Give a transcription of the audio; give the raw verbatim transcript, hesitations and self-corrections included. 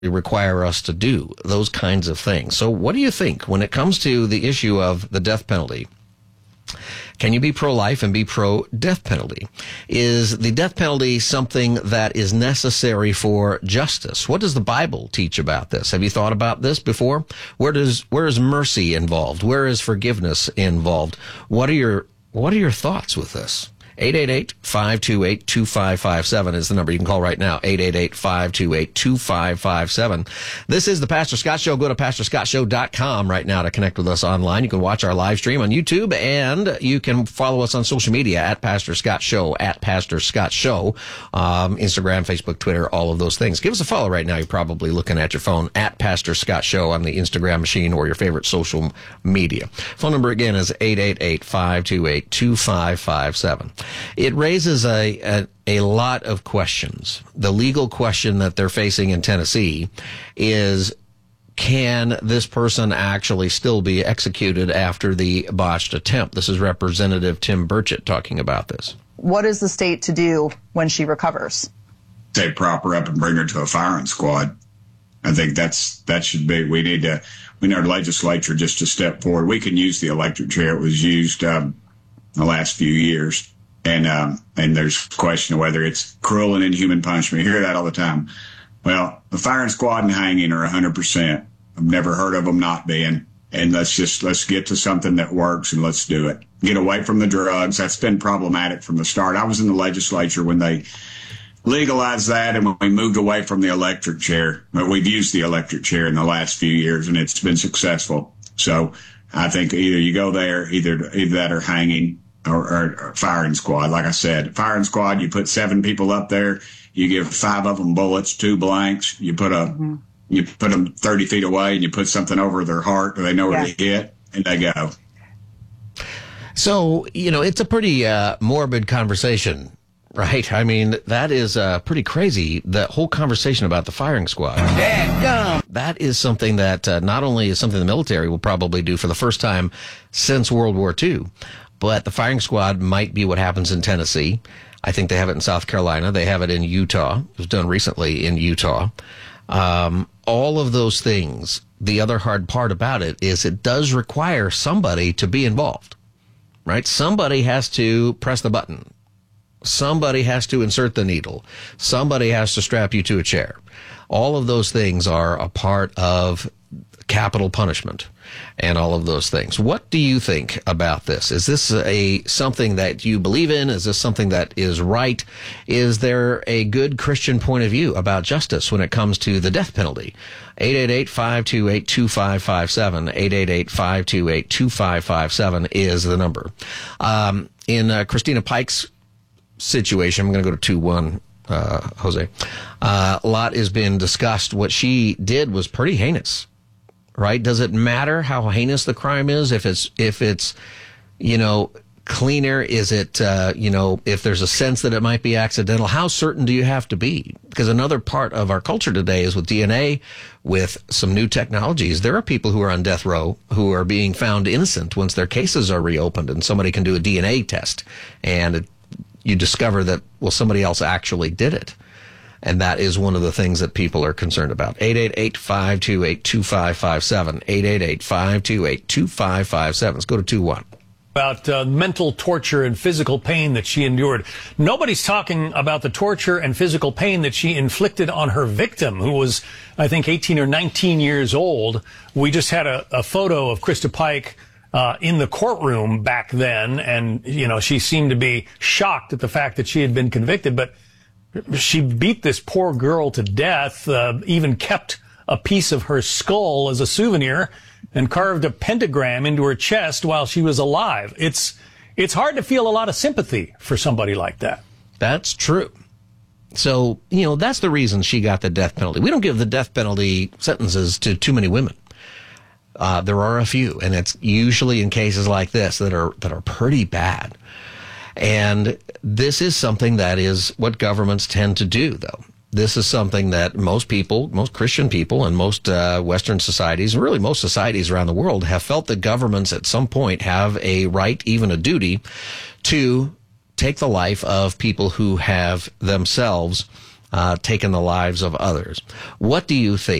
require us to do those kinds of things. So what do you think when it comes to the issue of the death penalty? Can you be pro-life and be pro-death penalty? Is the death penalty something that is necessary for justice? What does the Bible teach about this? Have you thought about this before? Where does where is mercy involved? Where is forgiveness involved? What are your what are your thoughts with this? eight eight eight, five two eight, two five five seven is the number you can call right now. eight eight eight, five two eight, two five five seven. This is the Pastor Scott Show. Go to pastor scott show dot com right now to connect with us online. You can watch our live stream on YouTube, and you can follow us on social media at Pastor Scott Show, at Pastor Scott Show, um, Instagram, Facebook, Twitter, all of those things. Give us a follow right now. You're probably looking at your phone at Pastor Scott Show on the Instagram machine or your favorite social media. Phone number again is eight eight eight, five two eight, two five five seven. It raises a, a a lot of questions. The legal question that they're facing in Tennessee is, can this person actually still be executed after the botched attempt? This is Representative Tim Burchett talking about this. What is the state to do when she recovers? Take prop her up and bring her to a firing squad. I think that's that should be. We need to. We need our legislature just to step forward. We can use the electric chair. It was used um, the last few years. And um, and there's a question of whether it's cruel and inhuman punishment. You hear that all the time. Well, the firing squad and hanging are one hundred percent. I've never heard of them not being. And let's just let's get to something that works and let's do it. Get away from the drugs. That's been problematic from the start. I was in the legislature when they legalized that and when we moved away from the electric chair. But we've used the electric chair in the last few years, and it's been successful. So I think either you go there, either either that or hanging. Or, or, or firing squad. Like I said, firing squad, you put seven people up there, you give five of them bullets, two blanks, you put a, mm-hmm. you put them thirty feet away and you put something over their heart where they know where yeah. to hit, and they go. So, you know, it's a pretty uh, morbid conversation, right? I mean, that is uh, pretty crazy, the whole conversation about the firing squad. Dadgum. That is something that uh, not only is something the military will probably do for the first time since World War Two, but the firing squad might be what happens in Tennessee. I think they have it in South Carolina. They have it in Utah. It was done recently in Utah. Um, all of those things, the other hard part about it is it does require somebody to be involved, right? Somebody has to press the button. Somebody has to insert the needle. Somebody has to strap you to a chair. All of those things are a part of capital punishment and all of those things. What do you think about this? Is this a something that you believe in? Is this something that is right? Is there a good Christian point of view about justice when it comes to the death penalty? eight eight eight, five two eight, two five five seven. eight eight eight, five two eight, two five five seven is the number. Um, in uh, Christina Pike's situation, I'm going to go to two one, uh, Jose. Uh, a lot has been discussed. What she did was pretty heinous. Right? Does it matter how heinous the crime is? If it's, if it's, you know, cleaner? Is it, uh, you know, if there's a sense that it might be accidental? How certain do you have to be? Because another part of our culture today is with D N A, with some new technologies. There are people who are on death row who are being found innocent once their cases are reopened, and somebody can do a D N A test, and it, you discover that, well, somebody else actually did it. And that is one of the things that people are concerned about. eight eight eight, five two eight, two five five seven. eight eight eight, five two eight, two five five seven. Let's go to two one. About uh, mental torture and physical pain that she endured. Nobody's talking about the torture and physical pain that she inflicted on her victim, who was, I think, eighteen or nineteen years old. We just had a, a photo of Krista Pike uh, in the courtroom back then, and, you know, she seemed to be shocked at the fact that she had been convicted, but she beat this poor girl to death, uh, even kept a piece of her skull as a souvenir and carved a pentagram into her chest while she was alive. It's, it's hard to feel a lot of sympathy for somebody like that. That's true. So, you know, that's the reason she got the death penalty. We don't give the death penalty sentences to too many women. Uh, there are a few, and it's usually in cases like this that are, that are pretty bad. And this is something that is what governments tend to do, though. This is something that most people, most Christian people, and most uh, Western societies, and really most societies around the world, have felt that governments at some point have a right, even a duty, to take the life of people who have themselves uh, taken the lives of others. What do you think?